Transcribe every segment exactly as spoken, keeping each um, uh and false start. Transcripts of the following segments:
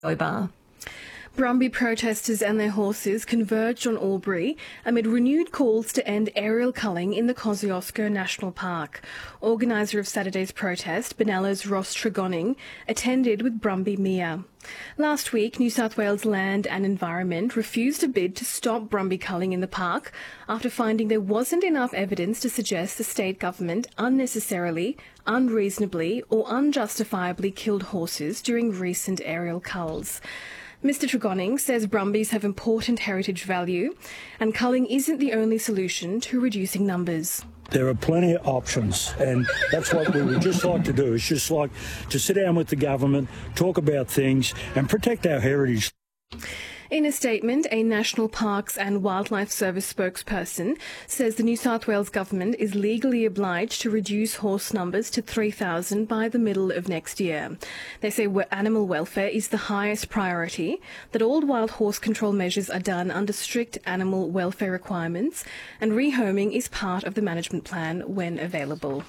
Bar. Brumby protesters and their horses converged on Albury amid renewed calls to end aerial culling in the Kosciuszko National Park. Organiser of Saturday's protest, Benella's Ross Tregonning, attended with Brumby Mia. Last week, New South Wales Land and Environment refused a bid to stop Brumby culling in the park after finding there wasn't enough evidence to suggest the state government unnecessarily, unreasonably or unjustifiably killed horses during recent aerial culls. Mister Tregonning says Brumbies have important heritage value and culling isn't the only solution to reducing numbers. There are plenty of options, and that's what we would just like to do, is just like to sit down with the government, talk about things and protect our heritage. In a statement, a National Parks and Wildlife Service spokesperson says the New South Wales government is legally obliged to reduce horse numbers to three thousand by the middle of next year. They say animal welfare is the highest priority, that all wild horse control measures are done under strict animal welfare requirements, and rehoming is part of the management plan when available.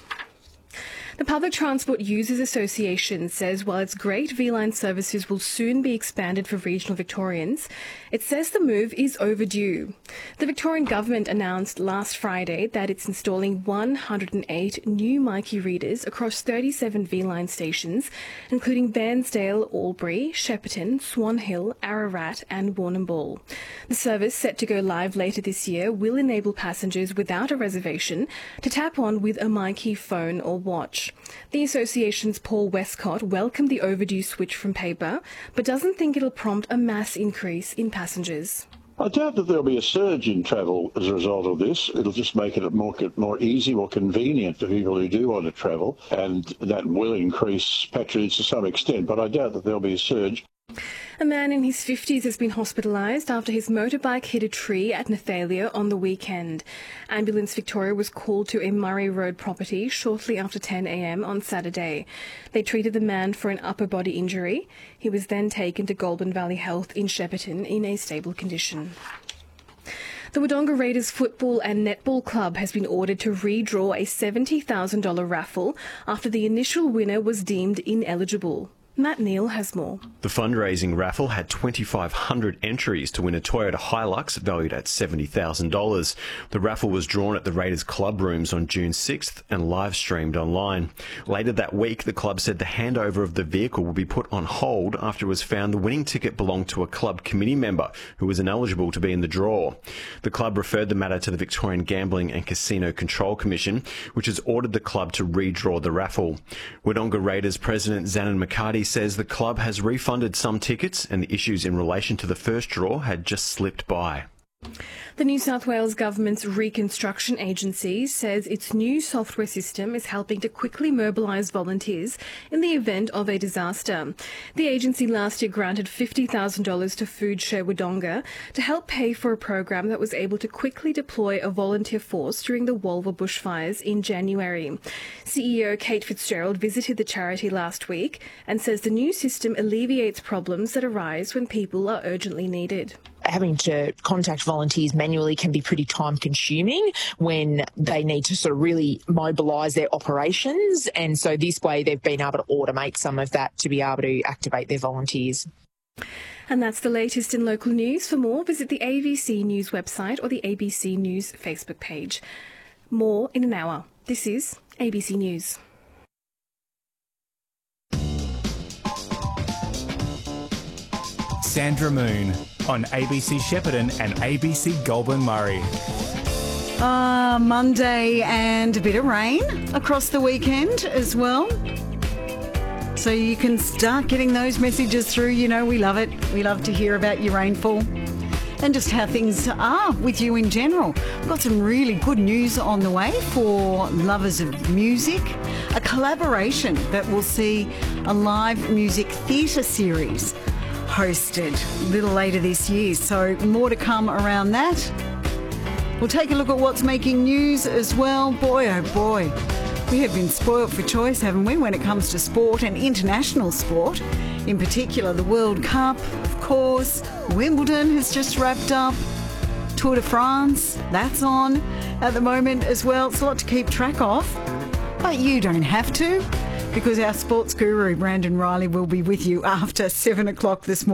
The Public Transport Users Association says while its great V-Line services will soon be expanded for regional Victorians, it says the move is overdue. The Victorian Government announced last Friday that it's installing one hundred eight new Myki readers across thirty-seven V-Line stations, including Bairnsdale, Albury, Shepparton, Swan Hill, Ararat and Warrnambool. The service, set to go live later this year, will enable passengers without a reservation to tap on with a Myki phone or watch. The association's Paul Westcott welcomed the overdue switch from paper, but doesn't think it'll prompt a mass increase in passengers. I doubt that there'll be a surge in travel as a result of this. It'll just make it more more easy, more convenient to people who do want to travel, and that will increase patronage to some extent, but I doubt that there'll be a surge. A man in his fifties has been hospitalised after his motorbike hit a tree at Nathalia on the weekend. Ambulance Victoria was called to a Murray Road property shortly after ten a m on Saturday. They treated the man for an upper body injury. He was then taken to Goulburn Valley Health in Shepparton in a stable condition. The Wodonga Raiders Football and Netball Club has been ordered to redraw a seventy thousand dollars raffle after the initial winner was deemed ineligible. Matt Neal has more. The fundraising raffle had twenty-five hundred entries to win a Toyota Hilux valued at seventy thousand dollars. The raffle was drawn at the Raiders Club Rooms on June sixth and live streamed online. Later that week, the club said the handover of the vehicle would be put on hold after it was found the winning ticket belonged to a club committee member who was ineligible to be in the draw. The club referred the matter to the Victorian Gambling and Casino Control Commission, which has ordered the club to redraw the raffle. Wodonga Raiders President Zanin McCarty says the club has refunded some tickets and the issues in relation to the first draw had just slipped by. The New South Wales Government's Reconstruction Agency says its new software system is helping to quickly mobilise volunteers in the event of a disaster. The agency last year granted fifty thousand dollars to Food Share Wodonga to help pay for a program that was able to quickly deploy a volunteer force during the Walva bushfires in January. C E O Kate Fitzgerald visited the charity last week and says the new system alleviates problems that arise when people are urgently needed. Having to contact volunteers manually can be pretty time consuming when they need to sort of really mobilise their operations, and so this way they've been able to automate some of that to be able to activate their volunteers. And that's the latest in local news. For more, visit the A B C News website or the A B C News Facebook page. More in an hour. This is A B C News. Sandra Moon on A B C Shepparton and A B C Goulburn Murray. Uh, Monday and a bit of rain across the weekend as well. So you can start getting those messages through. You know, we love it. We love to hear about your rainfall and just how things are with you in general. We've got some really good news on the way for lovers of music. A collaboration that will see a live music theatre series hosted a little later this year, so more to come around that. We'll take a look at what's making news as well. Boy, oh boy, we have been spoilt for choice, haven't we, when it comes to sport and international sport. In particular, the World Cup, of course. Wimbledon has just wrapped up. Tour de France, that's on at the moment as well. It's a lot to keep track of, but you don't have to. because our sports guru, Brandon Riley, will be with you after seven o'clock this morning.